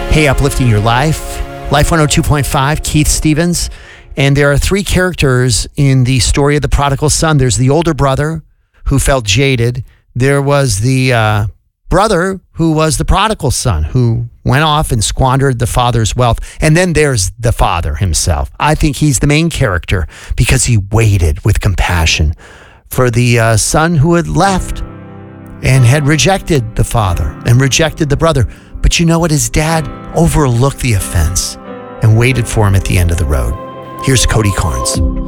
Hey, uplifting your life. Life 102.5, Keith Stevens. And there are three characters in the story of the prodigal son. There's the older brother who felt jaded. There was the brother who was the prodigal son who went off and squandered the father's wealth. And then there's the father himself. I think he's the main character because he waited with compassion for the son who had left and had rejected the father and rejected the brother. But you know what? His dad overlooked the offense and waited for him at the end of the road. Here's Cody Carnes.